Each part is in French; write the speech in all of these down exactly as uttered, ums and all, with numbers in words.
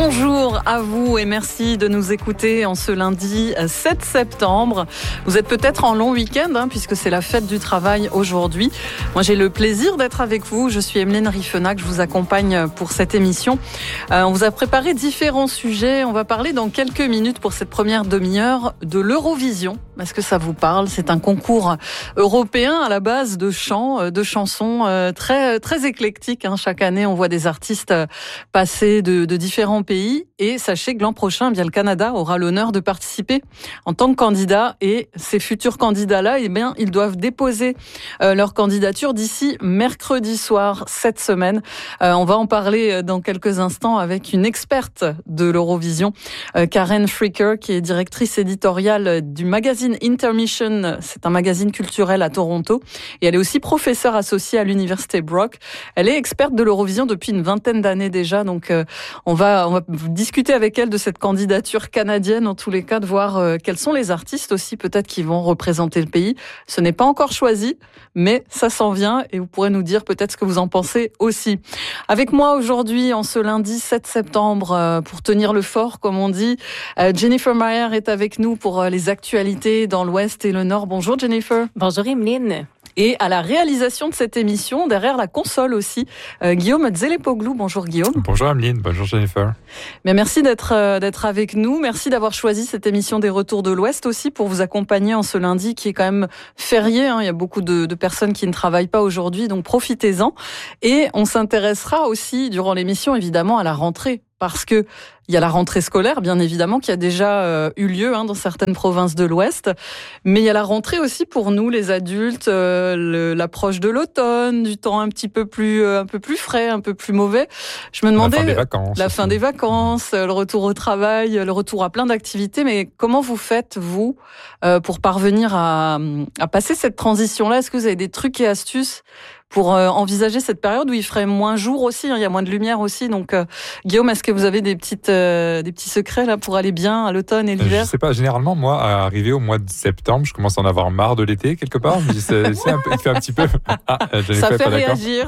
Bonjour à vous et merci de nous écouter en ce lundi sept septembre. Vous êtes peut-être en long week-end hein, puisque c'est la fête du travail aujourd'hui. Moi j'ai le plaisir d'être avec vous. Je suis Emeline Riffenac, je vous accompagne pour cette émission. Euh, on vous a préparé différents sujets. On va parler dans quelques minutes pour cette première demi-heure de l'Eurovision. Est-ce que ça vous parle ? C'est un concours européen à la base de chants, de chansons très, très éclectiques. Hein. Chaque année on voit des artistes passer de, de différents pays et sachez que l'an prochain, eh bien, le Canada aura l'honneur de participer en tant que candidat et ces futurs candidats-là, eh bien, ils doivent déposer euh, leur candidature d'ici mercredi soir cette semaine. Euh, on va en parler dans quelques instants avec une experte de l'Eurovision, euh, Karen Fricker, qui est directrice éditoriale du magazine Intermission. C'est un magazine culturel à Toronto et elle est aussi professeure associée à l'université Brock. Elle est experte de l'Eurovision depuis une vingtaine d'années déjà, donc euh, on va on va discuter avec elle de cette candidature canadienne, en tous les cas, de voir euh, quels sont les artistes aussi peut-être qui vont représenter le pays. Ce n'est pas encore choisi, mais ça s'en vient et vous pourrez nous dire peut-être ce que vous en pensez aussi. Avec moi aujourd'hui, en ce lundi sept septembre, euh, pour tenir le fort, comme on dit, euh, Jennifer Mayer est avec nous pour euh, les actualités dans l'Ouest et le Nord. Bonjour Jennifer. Bonjour Emeline. Et à la réalisation de cette émission, derrière la console aussi, euh, Guillaume Dzelepoglou. Bonjour Guillaume. Bonjour Emeline, bonjour Jennifer. Bien, merci d'être euh, d'être avec nous. Merci d'avoir choisi cette émission des Retours de l'Ouest aussi pour vous accompagner en ce lundi qui est quand même férié. Hein. Il y a beaucoup de, de personnes qui ne travaillent pas aujourd'hui, donc profitez-en. Et on s'intéressera aussi durant l'émission évidemment à la rentrée. Parce que il y a la rentrée scolaire, bien évidemment, qui a déjà euh, eu lieu hein, dans certaines provinces de l'Ouest. Mais il y a la rentrée aussi pour nous, les adultes, euh, le, l'approche de l'automne, du temps un petit peu plus, euh, un peu plus frais, un peu plus mauvais. Je me demandais la fin des vacances, la fin des vacances, le retour au travail, le retour à plein d'activités. Mais comment vous faites vous euh, pour parvenir à, à passer cette transition-là ? Est-ce que vous avez des trucs et astuces pour euh, envisager cette période où il ferait moins jour aussi, hein, il y a moins de lumière aussi. Donc, euh, Guillaume, est-ce que vous avez des petites, euh, des petits secrets là pour aller bien à l'automne et l'hiver ? Je sais pas. Généralement, moi, à arriver au mois de septembre, je commence à en avoir marre de l'été quelque part. Je me dis, c'est, c'est un peu, il fait un petit peu. Ah, ça fait pas réagir.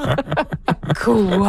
Quoi ?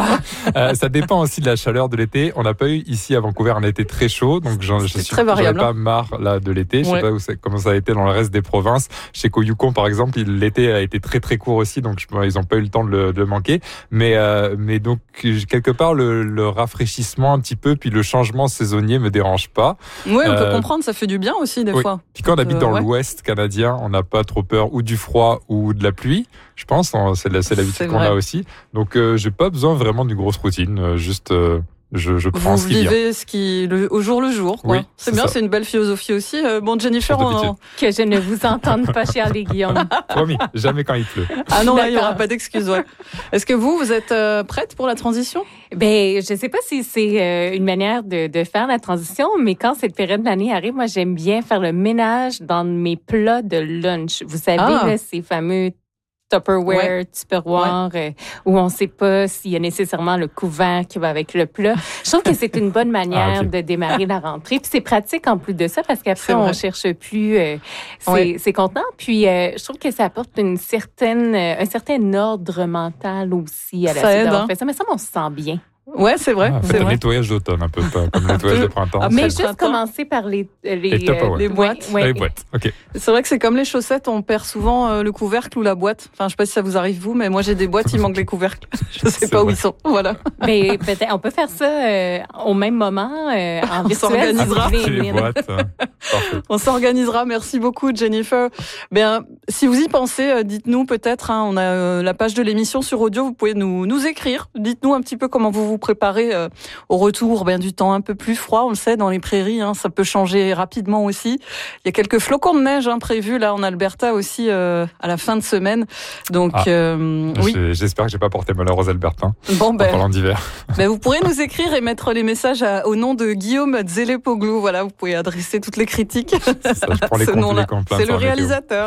euh, Ça dépend aussi de la chaleur de l'été. On n'a pas eu ici à Vancouver un été très chaud, donc j'en, je suis, très variable, j'avais hein. pas marre là de l'été. Je ouais. sais pas où c'est, comment ça a été dans le reste des provinces. Je sais qu'au Yukon, par exemple, l'été a été très très court aussi, donc je, ils ont pas eu le temps de le, de le manquer. Mais euh, mais donc quelque part le, le rafraîchissement un petit peu puis le changement saisonnier me dérange pas. Oui, on euh, peut comprendre, ça fait du bien aussi des oui. fois. Puis quand on habite euh, dans ouais. l'Ouest canadien, on n'a pas trop peur ou du froid ou de la pluie. Je pense, c'est, la, c'est l'habitude c'est qu'on vrai. a aussi. Donc euh, j'ai pas besoin vraiment d'une grosse routine, euh, juste euh, je, je prends vous ce qui vient. Vous vivez ce qui le, au jour le jour, quoi. Oui, c'est, c'est bien, ça. c'est une belle philosophie aussi. Euh, bon, Jennifer, on... que je ne vous entende pas, cher Guillaume. Promis, jamais quand il pleut. Ah non, là, il n'y aura pas d'excuse. Ouais. Est-ce que vous, vous êtes euh, prête pour la transition ? Ben, je sais pas si c'est euh, une manière de, de faire la transition, mais quand cette période de l'année arrive, moi, j'aime bien faire le ménage dans mes plats de lunch. Vous savez, ah. là, ces fameux Tupperware, ouais. Tupperware, ouais. euh, où on ne sait pas s'il y a nécessairement le couvert qui va avec le plat. Je trouve que c'est une bonne manière ah, okay. de démarrer la rentrée. Puis c'est pratique en plus de ça, parce qu'après, on ne cherche plus euh, ces, ouais. ces contenants. Puis euh, je trouve que ça apporte une certaine, euh, un certain ordre mental aussi à la ça suite d'avoir fait ça. Mais ça, on se sent bien. Ouais, c'est vrai. Ah, c'est le vrai. nettoyage d'automne, un peu, pas comme le nettoyage de printemps. Après, mais juste printemps. Commencer par les, les, les, euh, les boîtes. Ouais. Les boîtes, ok. C'est vrai que c'est comme les chaussettes, on perd souvent euh, le couvercle ou la boîte. Enfin, je sais pas si ça vous arrive vous, mais moi j'ai des boîtes, il manque les couvercles. Je sais c'est pas vrai. Où ils sont. Voilà. Mais peut-être, on peut faire ça euh, au même moment euh, en on virtuel. S'organisera. Les boîtes. Euh, on s'organisera. Merci beaucoup, Jennifer. Bien, si vous y pensez, euh, dites-nous peut-être. Hein, on a euh, la page de l'émission sur audio. Vous pouvez nous nous écrire. Dites-nous un petit peu comment vous vous préparez. Euh, au retour ben, du temps un peu plus froid, on le sait, dans les prairies, hein, ça peut changer rapidement aussi. Il y a quelques flocons de neige hein, prévus là en Alberta aussi euh, à la fin de semaine. Donc, ah, euh, oui. J'espère que j'ai pas porté malheur aux Albertains bon, ben, en parlant d'hiver. Ben, vous pourrez nous écrire et mettre les messages à, au nom de Guillaume Dzelepoglou. Voilà, vous pouvez adresser toutes les critiques. C'est ça, je prends les Ce comptes, nom-là. les comptes, c'est le réalisateur.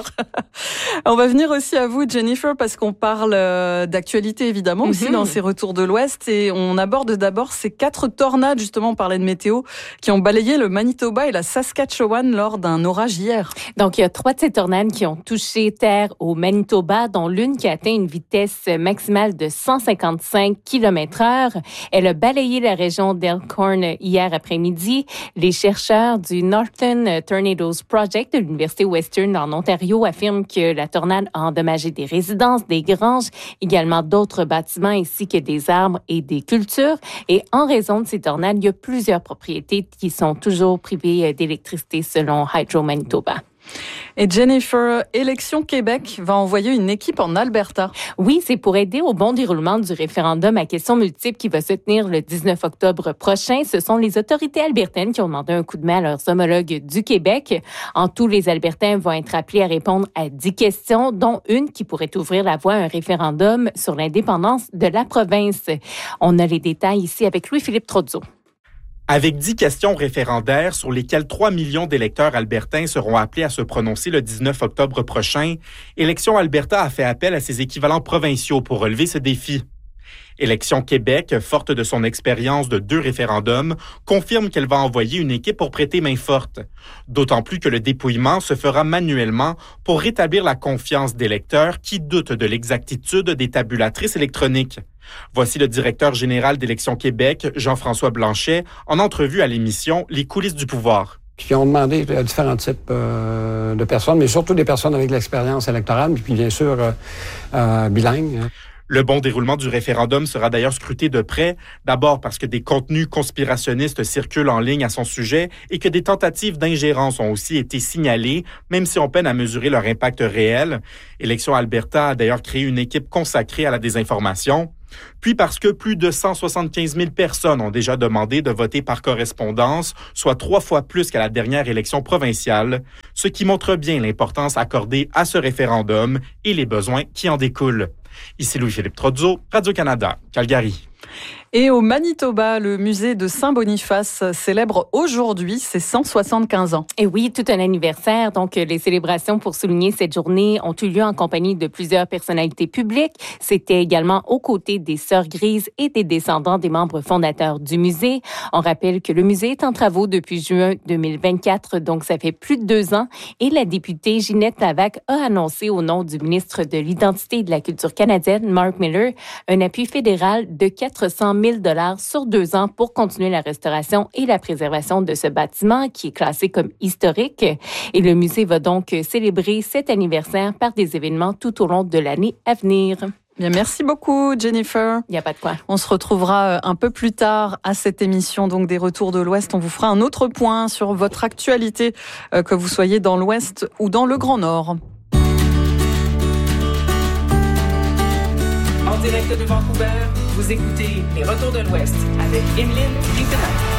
On va venir aussi à vous, Jennifer, parce qu'on parle d'actualité, évidemment, mm-hmm. aussi dans ces retours de l'Ouest. Et on aborde d'abord ces quatre tornades, justement, on parlait de météo, qui ont balayé le Manitoba et la Saskatchewan lors d'un orage hier. Donc, il y a trois de ces tornades qui ont touché terre au Manitoba, dont l'une qui a atteint une vitesse maximale de cent cinquante-cinq kilomètres heure. Elle a balayé la région d'Elkhorn hier après-midi. Les chercheurs du Northern Tornadoes Project de l'Université Western en Ontario affirment que la tornade a endommagé des résidences, des granges, également d'autres bâtiments ainsi que des arbres et des cultures. Et en raison de ces tornades, il y a plusieurs propriétés qui sont toujours privées d'électricité selon Hydro Manitoba. Et Jennifer, Élections Québec va envoyer une équipe en Alberta. Oui, c'est pour aider au bon déroulement du référendum à questions multiples qui va se tenir le dix-neuf octobre prochain. Ce sont les autorités albertaines qui ont demandé un coup de main à leurs homologues du Québec. En tout, les Albertains vont être appelés à répondre à dix questions, dont une qui pourrait ouvrir la voie à un référendum sur l'indépendance de la province. On a les détails ici avec Louis-Philippe Trozzo. Avec dix questions référendaires sur lesquelles trois millions d'électeurs albertains seront appelés à se prononcer le dix-neuf octobre prochain, Élections Alberta a fait appel à ses équivalents provinciaux pour relever ce défi. Élections Québec, forte de son expérience de deux référendums, confirme qu'elle va envoyer une équipe pour prêter main forte. D'autant plus que le dépouillement se fera manuellement pour rétablir la confiance d'électeurs qui doutent de l'exactitude des tabulatrices électroniques. Voici le directeur général d'Élections Québec, Jean-François Blanchet, en entrevue à l'émission Les coulisses du pouvoir. Qui ont demandé à différents types euh, de personnes, mais surtout des personnes avec l'expérience électorale, puis bien sûr euh, euh, bilingues. Le bon déroulement du référendum sera d'ailleurs scruté de près, d'abord parce que des contenus conspirationnistes circulent en ligne à son sujet et que des tentatives d'ingérence ont aussi été signalées, même si on peine à mesurer leur impact réel. Élections Alberta a d'ailleurs créé une équipe consacrée à la désinformation. Puis parce que plus de cent soixante-quinze mille personnes ont déjà demandé de voter par correspondance, soit trois fois plus qu'à la dernière élection provinciale, ce qui montre bien l'importance accordée à ce référendum et les besoins qui en découlent. Ici Louis-Philippe Trozzo, Radio-Canada, Calgary. Et au Manitoba, le musée de Saint-Boniface célèbre aujourd'hui ses cent soixante-quinze ans. Et oui, tout un anniversaire. Donc, les célébrations pour souligner cette journée ont eu lieu en compagnie de plusieurs personnalités publiques. C'était également aux côtés des Sœurs Grises et des descendants des membres fondateurs du musée. On rappelle que le musée est en travaux depuis juin deux mille vingt-quatre, donc ça fait plus de deux ans. Et la députée Ginette Lavac a annoncé au nom du ministre de l'Identité et de la Culture canadienne, Mark Miller, un appui fédéral de quatre cent mille dollars sur deux ans pour continuer la restauration et la préservation de ce bâtiment qui est classé comme historique. Et le musée va donc célébrer cet anniversaire par des événements tout au long de l'année à venir. Bien, merci beaucoup, Jennifer. Il n'y a pas de quoi. On se retrouvera un peu plus tard à cette émission donc des Retours de l'Ouest. On vous fera un autre point sur votre actualité, euh, que vous soyez dans l'Ouest ou dans le Grand Nord. En direct de Vancouver, vous écoutez les Retours de l'Ouest avec Emeline Trifenat.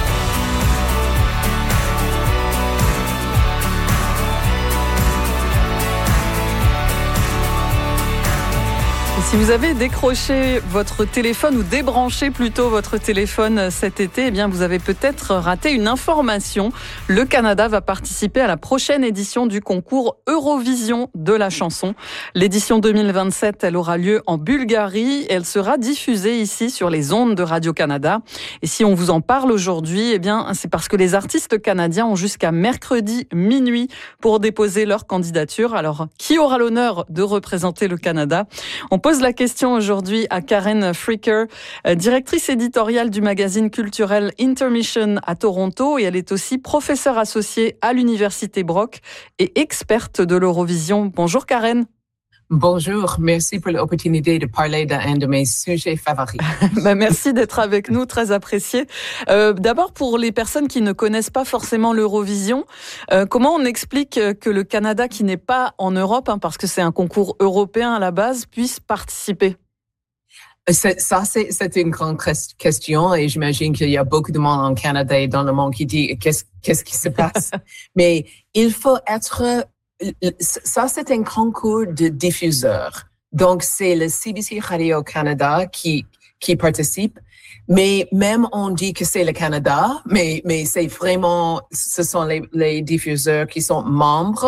Si vous avez décroché votre téléphone ou débranché plutôt votre téléphone cet été, eh bien vous avez peut-être raté une information. Le Canada va participer à la prochaine édition du concours Eurovision de la chanson. L'édition deux mille vingt-sept, elle aura lieu en Bulgarie. Elle sera diffusée ici sur les ondes de Radio-Canada. Et si on vous en parle aujourd'hui, eh bien c'est parce que les artistes canadiens ont jusqu'à mercredi minuit pour déposer leur candidature. Alors, qui aura l'honneur de représenter le Canada ? On pose la question aujourd'hui à Karen Fricker, directrice éditoriale du magazine culturel Intermission à Toronto, et elle est aussi professeure associée à l'Université Brock et experte de l'Eurovision. Bonjour Karen. Bonjour, merci pour l'opportunité de parler d'un de mes sujets favoris. bah, merci d'être avec nous, très apprécié. Euh, d'abord, pour les personnes qui ne connaissent pas forcément l'Eurovision, euh, comment on explique que le Canada, qui n'est pas en Europe, hein, parce que c'est un concours européen à la base, puisse participer ? C'est, ça, c'est, c'est une grande question et j'imagine qu'il y a beaucoup de monde en Canada et dans le monde qui dit qu'est-ce, qu'est-ce qui se passe. Mais il faut être... Ça, c'est un concours de diffuseurs. Donc, c'est le C B C Radio-Canada qui, qui participe. Mais même on dit que c'est le Canada, mais, mais c'est vraiment, ce sont les, les diffuseurs qui sont membres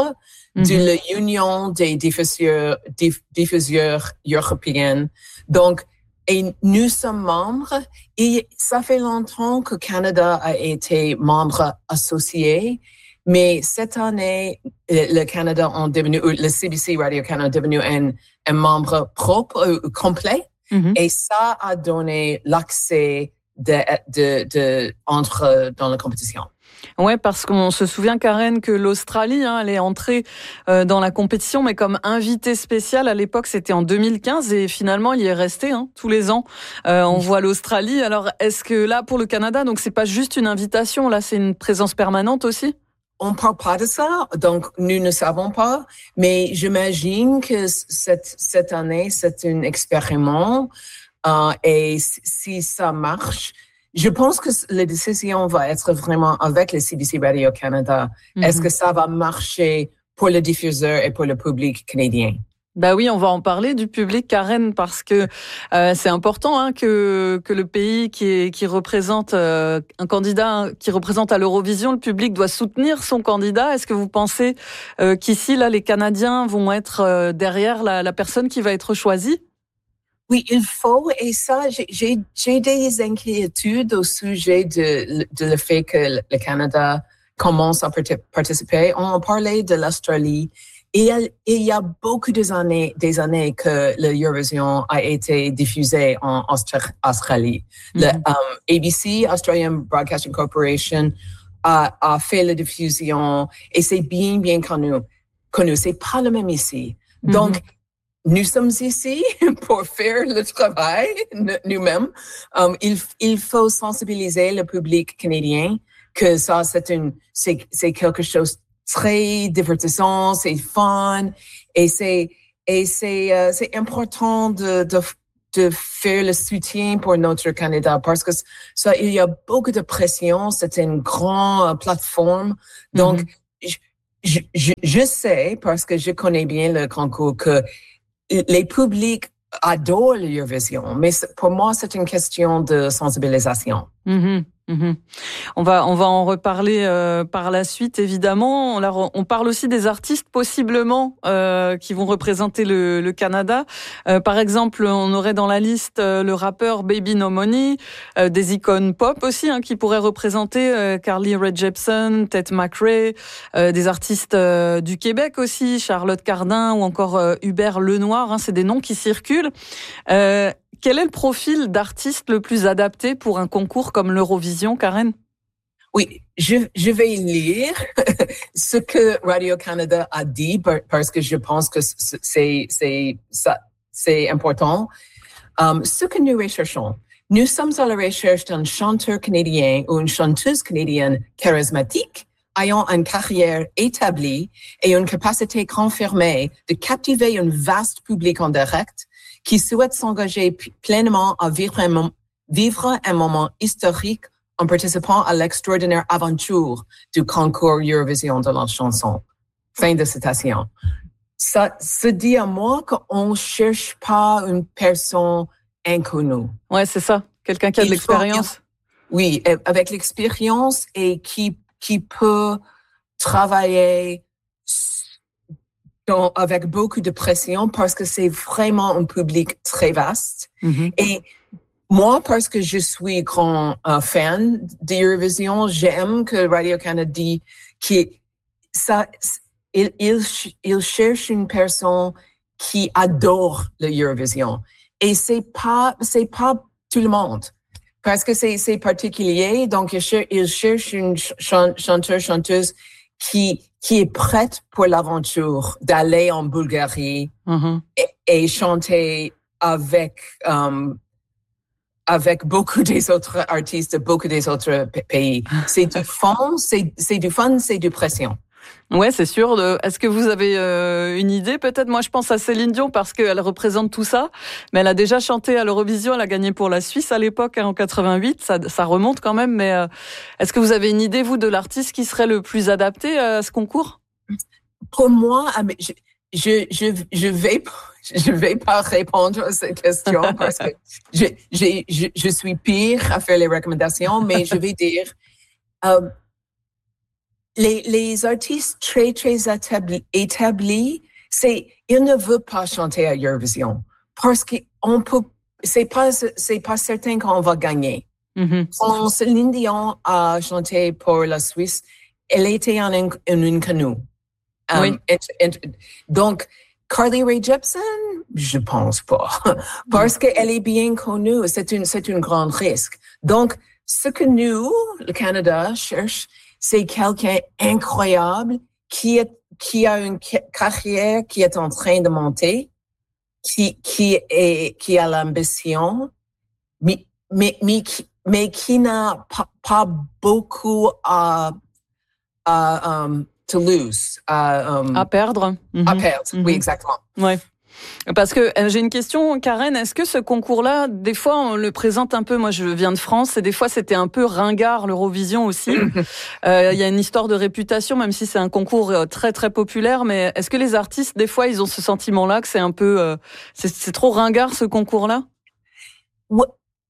mm-hmm. de l'Union des diffuseurs, diff, diffuseurs européens. Donc, et nous sommes membres et ça fait longtemps que le Canada a été membre associé, mais cette année, le Canada est devenu, le C B C Radio-Canada est devenu un, un membre propre, euh, complet, mm-hmm. et ça a donné l'accès de, de, de, entre dans la compétition. Ouais, parce qu'on se souvient, Karen, que l'Australie, hein, elle est entrée euh, dans la compétition, mais comme invitée spéciale. À l'époque, c'était en deux mille quinze et finalement, il y est resté hein, tous les ans. Euh, on voit l'Australie. Alors, est-ce que là, pour le Canada, donc c'est pas juste une invitation, là, c'est une présence permanente aussi? On parle pas de ça, donc nous ne savons pas. Mais j'imagine que cette cette année, c'est un expériment euh, et si ça marche. Je pense que la décision va être vraiment avec le C B C Radio-Canada. Mm-hmm. Est-ce que ça va marcher pour le diffuseur et pour le public canadien? Bah oui, on va en parler du public, Karen, parce que euh, c'est important hein, que que le pays qui est, qui représente euh, un candidat qui représente à l'Eurovision, le public doit soutenir son candidat. Est-ce que vous pensez euh, qu'ici là les Canadiens vont être euh, derrière la, la personne qui va être choisie? Oui, il faut, et ça, j'ai, j'ai des inquiétudes au sujet de, de le fait que le Canada commence à participer. On a parlé de l'Australie, et il y a beaucoup des années, des années que l'Eurovision a été diffusée en Australie. Mm-hmm. Le um, A B C, Australian Broadcasting Corporation, a, a fait la diffusion, et c'est bien, bien connu. connu. C'est pas le même ici. Mm-hmm. Donc, nous sommes ici pour faire le travail nous-mêmes. Um, il, il faut sensibiliser le public canadien que ça, c'est une, c'est, c'est quelque chose de très divertissant, c'est fun, et c'est, et c'est, euh, c'est important de, de, de faire le soutien pour notre Canada parce que ça, il y a beaucoup de pression, c'est une grande plateforme. Donc, mm-hmm. je, je, je sais, parce que je connais bien le concours, que les publics adorent l'Eurovision, mais pour moi, c'est une question de sensibilisation. Mmh, mmh. On va on va en reparler euh, par la suite, évidemment. Alors, on parle aussi des artistes possiblement euh, qui vont représenter le, le Canada. Euh, par exemple, on aurait dans la liste euh, le rappeur Baby No Money, euh, des icônes pop aussi hein, qui pourraient représenter euh, Carly Rae Jepsen, Tate McRae, euh, des artistes euh, du Québec aussi, Charlotte Cardin ou encore euh, Hubert Lenoir. Hein, c'est des noms qui circulent. Euh, Quel est le profil d'artiste le plus adapté pour un concours comme l'Eurovision, Karen? Oui, je, je vais lire ce que Radio-Canada a dit parce que je pense que c'est, c'est, ça, c'est important. Um, ce que nous recherchons, nous sommes à la recherche d'un chanteur canadien ou une chanteuse canadienne charismatique ayant une carrière établie et une capacité confirmée de captiver un vaste public en direct qui souhaite s'engager pleinement à vivre un, vivre un moment historique en participant à l'extraordinaire aventure du concours Eurovision de la chanson. Fin de citation. Ça se dit à moi qu'on ne cherche pas une personne inconnue. Ouais, c'est ça. Quelqu'un qui a de l'expérience. Faut, oui, avec l'expérience et qui, qui peut travailler Donc, avec beaucoup de pression parce que c'est vraiment un public très vaste. Mm-hmm. Et moi, parce que je suis grand uh, fan d'Eurovision, j'aime que Radio-Canada dit que ça, il, il, il cherche une personne qui adore l'Eurovision. Et c'est pas, c'est pas tout le monde. Parce que c'est, c'est particulier. Donc, il cherche, il cherche une ch- chanteur, chanteuse qui, qui est prête pour l'aventure d'aller en Bulgarie mm-hmm. et, et chanter avec, um, avec beaucoup des autres artistes de beaucoup des autres p- pays. C'est du fun, c'est, c'est du fun, c'est du pression. Ouais, c'est sûr. Est-ce que vous avez euh, une idée peut-être? Moi, je pense à Céline Dion parce qu'elle représente tout ça. Mais elle a déjà chanté à l'Eurovision. Elle a gagné pour la Suisse à l'époque, hein, en quatre-vingt-huit. Ça, ça remonte quand même. Mais euh, est-ce que vous avez une idée, vous, de l'artiste qui serait le plus adapté à ce concours? Pour moi, je, je, je, je vais, je vais pas répondre à cette question parce que je, je, je, je suis pire à faire les recommandations. Mais je vais dire... Euh, les, les artistes très, très établis, établis, c'est, ils ne veulent pas chanter à Eurovision parce qu'on peut, c'est pas, c'est pas certain qu'on va gagner. Mm-hmm. Quand Céline Dion a chanté pour la Suisse, elle était en, en une canoë. Um, oui. et, et, donc, Carly Rae Jepsen, je pense pas. Parce qu'elle est bien connue, c'est une, c'est un grand risque. Donc, ce que nous, le Canada, cherche, c'est quelqu'un incroyable qui est, qui a une carrière qui est en train de monter, qui, qui est, qui a l'ambition, mais, mais, mais, qui, mais qui n'a pas, pas beaucoup à, à, um, to lose. À, um, à perdre. Mm-hmm. À perdre, mm-hmm. Oui, exactement. Ouais. Parce que euh, j'ai une question, Karen, est-ce que ce concours-là, des fois on le présente un peu, moi je viens de France, et des fois c'était un peu ringard l'Eurovision aussi. Il euh, y a une histoire de réputation, même si c'est un concours très très populaire, mais est-ce que les artistes, des fois, ils ont ce sentiment-là que c'est un peu, euh, c'est, c'est trop ringard ce concours-là? Ouais.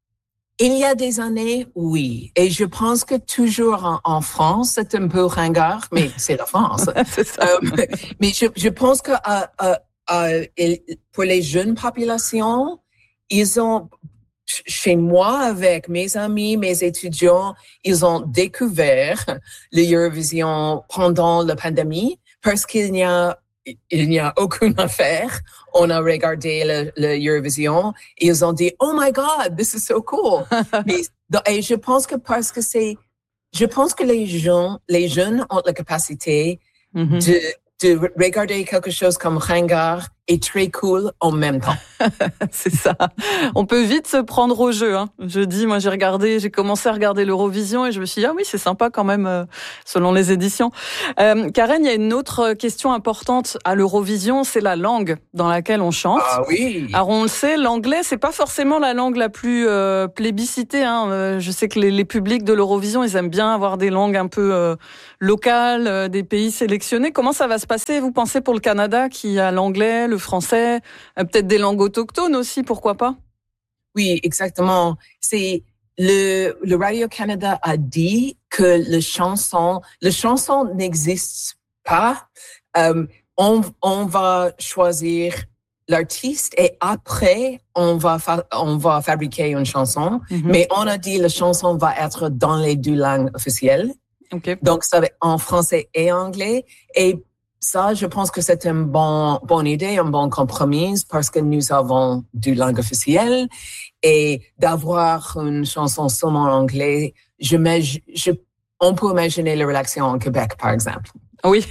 Il y a des années, oui. Et je pense que toujours en, en France, c'est un peu ringard, mais c'est la France. C'est ça. Euh, mais je, je pense que euh, euh, euh, pour les jeunes populations, ils ont, chez moi, avec mes amis, mes étudiants, ils ont découvert l'Eurovision pendant la pandémie parce qu'il n'y a il n'y a aucune affaire. On a regardé le, le Eurovision et ils ont dit, oh my God, this is so cool. Mais, et je pense que parce que c'est, je pense que les jeunes, les jeunes ont la capacité mm-hmm. de, de regarder quelque chose comme ringard et très cool en même temps. C'est ça. On peut vite se prendre au jeu. Hein. Je dis, moi j'ai regardé, j'ai commencé à regarder l'Eurovision et je me suis dit, ah oui, c'est sympa quand même, euh, selon les éditions. Euh, Karen, il y a une autre question importante à l'Eurovision, c'est la langue dans laquelle on chante. Ah oui. Alors on le sait, l'anglais, c'est pas forcément la langue la plus euh, plébiscitée. Hein. Euh, je sais que les, les publics de l'Eurovision, ils aiment bien avoir des langues un peu euh, locales, euh, des pays sélectionnés. Comment ça va se passer, vous pensez, pour le Canada qui a l'anglais, le français, euh, peut-être des langues autochtones aussi, pourquoi pas? Oui, exactement. C'est le, le Radio-Canada a dit que le chanson, le chanson n'existe pas. Euh, on, on va choisir l'artiste et après, on va, fa- on va fabriquer une chanson. Mm-hmm. Mais on a dit que la chanson va être dans les deux langues officielles. Okay. Donc, ça va être en français et anglais. Et ça, je pense que c'est une bon, bonne idée, un bon compromis parce que nous avons deux langues officielles et d'avoir une chanson seulement en anglais, je, je, on peut imaginer les relations en Québec, par exemple. Oui,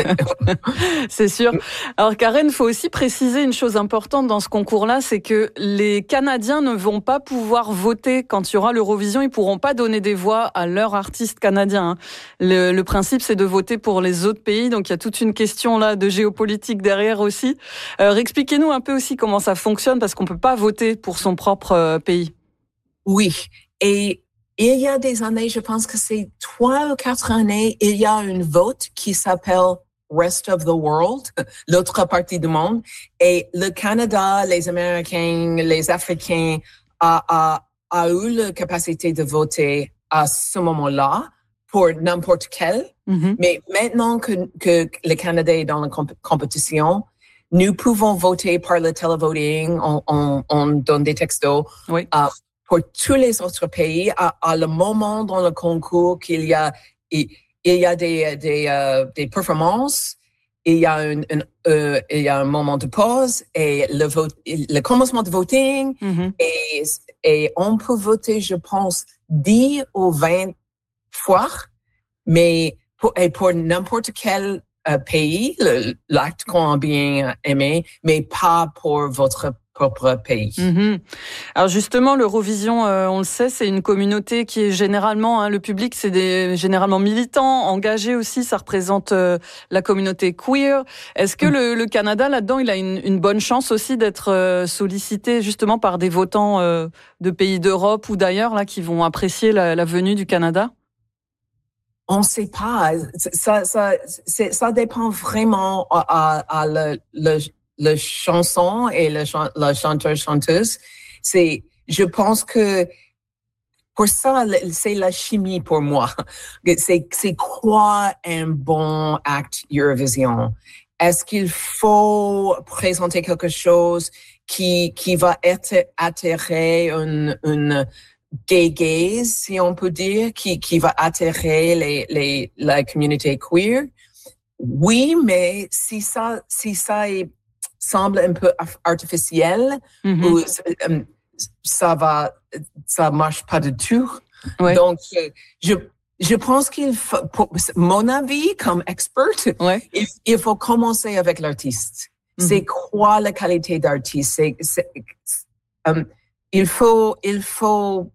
c'est sûr. Alors Karen, il faut aussi préciser une chose importante dans ce concours-là, c'est que les Canadiens ne vont pas pouvoir voter quand il y aura l'Eurovision, ils pourront pas donner des voix à leur artiste canadien. Le, le principe, c'est de voter pour les autres pays, donc il y a toute une question là de géopolitique derrière aussi. Euh, expliquez-nous un peu aussi comment ça fonctionne, parce qu'on peut pas voter pour son propre euh, pays. Oui, et il y a des années, je pense que c'est trois ou quatre années, il y a une vote qui s'appelle Rest of the World, l'autre partie du monde. Et le Canada, les Américains, les Africains a, a, a eu la capacité de voter à ce moment-là pour n'importe quel. Mm-hmm. Mais maintenant que, que le Canada est dans la comp- compétition, nous pouvons voter par le télévoting, on, on, on donne des textos. Oui. Uh, pour tous les autres pays, à, à le moment dans le concours qu'il y a, il, il y a des, des, euh, des performances, il y a un, un, euh, il y a un moment de pause et le vote, le commencement de voting, mm-hmm. et, et on peut voter, je pense, dix ou vingt fois, mais pour, et pour n'importe quel euh, pays, le, l'acte qu'on a bien aimé, mais pas pour votre propre pays. Mmh. Alors justement, l'Eurovision, euh, on le sait, c'est une communauté qui est généralement, hein, le public, c'est des généralement militants, engagés aussi, ça représente euh, la communauté queer. Est-ce que mmh. le, le Canada, là-dedans, il a une, une bonne chance aussi d'être euh, sollicité justement par des votants euh, de pays d'Europe ou d'ailleurs, là, qui vont apprécier la, la venue du Canada? On ne sait pas. Ça, ça, c'est, ça dépend vraiment à, à, à le, le le chanson et le, ch- le chanteur-chanteuse. C'est, je pense que pour ça, c'est la chimie pour moi. C'est, c'est quoi un bon acte Eurovision? Est-ce qu'il faut présenter quelque chose qui, qui va être attirer une, une gay gaze, si on peut dire, qui, qui va attirer les, les, la communauté queer? Oui, mais si ça, si ça est, semble un peu artificiel, mm-hmm. ou, um, ça va, ça marche pas du tout. Ouais. Donc, je, je pense qu'il faut, pour mon avis, comme expert, ouais. il, il faut commencer avec l'artiste. Mm-hmm. C'est quoi la qualité d'artiste? C'est, c'est, um, il faut, il faut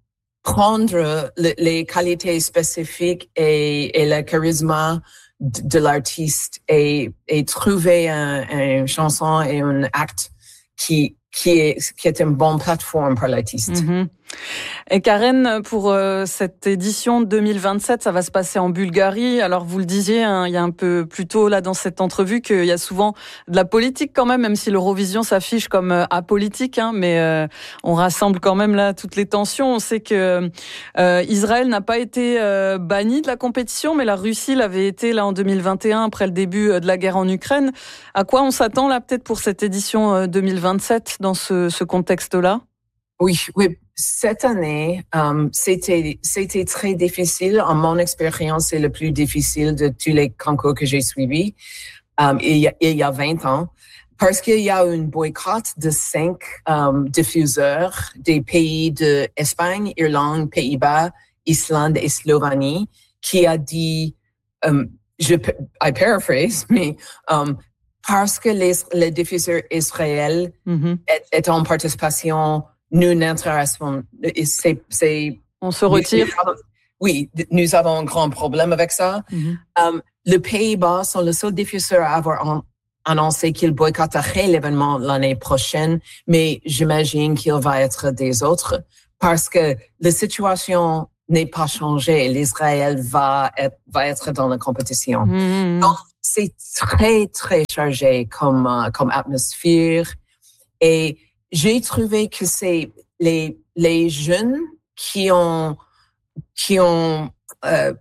prendre le, les qualités spécifiques et, et le charisme de, de l'artiste et, et trouver un, une chanson et un acte qui, qui est, qui est une bonne plateforme pour l'artiste. Mm-hmm. Et Karen, pour euh, cette édition deux mille vingt-sept, ça va se passer en Bulgarie. Alors vous le disiez, hein, il y a un peu plus tôt là dans cette entrevue qu'il y a souvent de la politique quand même, même si l'Eurovision s'affiche comme euh, apolitique, hein, mais euh, on rassemble quand même là toutes les tensions. On sait que euh, Israël n'a pas été euh, banni de la compétition, mais la Russie l'avait été là en deux mille vingt et un après le début de la guerre en Ukraine. À quoi on s'attend là peut-être pour cette édition euh, deux mille vingt-sept dans ce, ce contexte-là? Oui, oui. Cette année, um, c'était c'était très difficile. En mon expérience, c'est le plus difficile de tous les concours que j'ai suivis um, il, y a, il y a vingt ans, parce qu'il y a un boycott de cinq um, diffuseurs des pays de Espagne, Irlande, Pays-Bas, Islande et Slovénie, qui a dit, um, je I paraphrase, mais um, parce que les, les diffuseurs israéliens mm-hmm. est, est en participation. Nous n'intéressons, c'est, c'est, on se retire. Nous avons, oui, nous avons un grand problème avec ça. Mm-hmm. Um, le Pays-Bas sont le seul diffuseur à avoir an, annoncé qu'il boycotterait l'événement l'année prochaine, mais j'imagine qu'il va être des autres parce que la situation n'est pas changée. L'Israël va être, va être dans la compétition. Mm-hmm. Donc, c'est très, très chargé comme, uh, comme atmosphère et j'ai trouvé que c'est les les jeunes qui ont qui ont euh,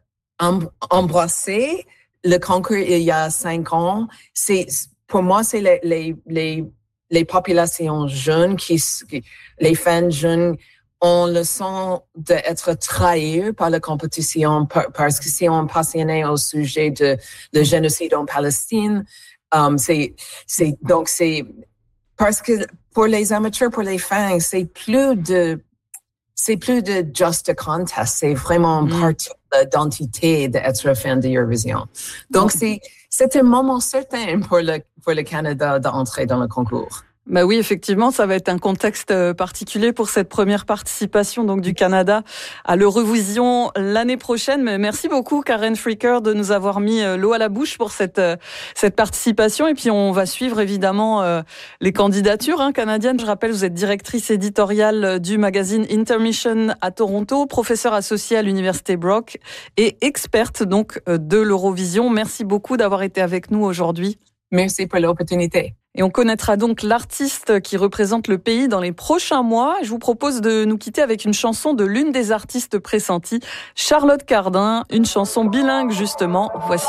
embrassé le concours il y a cinq ans. C'est pour moi c'est les les les les populations jeunes qui les fans jeunes ont le sens d'être trahis par la compétition parce que si on est passionné au sujet de le génocide en Palestine, um, c'est c'est donc c'est parce que pour les amateurs, pour les fans, c'est plus de, c'est plus de just a contest. C'est vraiment mm. partie de l'identité d'être fan de Eurovision. Donc, mm. c'est, c'est un moment certain pour le, pour le Canada d'entrer dans le concours. Bah oui, effectivement, ça va être un contexte particulier pour cette première participation donc du Canada à l'Eurovision l'année prochaine. Mais merci beaucoup Karen Fricker de nous avoir mis l'eau à la bouche pour cette cette participation. Et puis on va suivre évidemment euh, les candidatures hein, canadiennes. Je rappelle, vous êtes directrice éditoriale du magazine Intermission à Toronto, professeure associée à l'université Brock et experte donc de l'Eurovision. Merci beaucoup d'avoir été avec nous aujourd'hui. Merci pour l'opportunité. Et on connaîtra donc l'artiste qui représente le pays dans les prochains mois. Je vous propose de nous quitter avec une chanson de l'une des artistes pressenties, Charlotte Cardin, une chanson bilingue justement. Voici